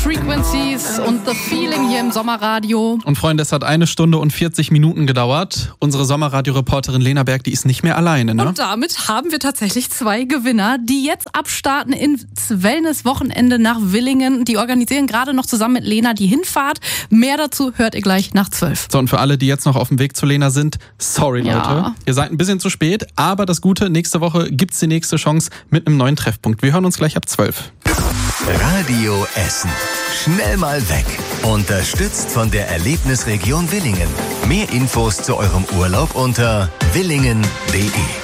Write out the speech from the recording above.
Frequencies und The Feeling hier im Sommerradio. Und Freunde, es hat 1 Stunde und 40 Minuten gedauert. Unsere Sommerradio-Reporterin Lena Berg, die ist nicht mehr alleine, ne? Und damit haben wir tatsächlich 2 Gewinner, die jetzt abstarten ins Wellness-Wochenende nach Willingen. Die organisieren gerade noch zusammen mit Lena die Hinfahrt. Mehr dazu hört ihr gleich nach 12. So, und für alle, die jetzt noch auf dem Weg zu Lena sind, sorry Ja. Leute, ihr seid ein bisschen zu spät, aber das Gute, nächste Woche gibt's die nächste Chance mit einem neuen Treffpunkt. Wir hören uns gleich ab 12. Radio Essen. Schnell mal weg. Unterstützt von der Erlebnisregion Willingen. Mehr Infos zu eurem Urlaub unter willingen.de.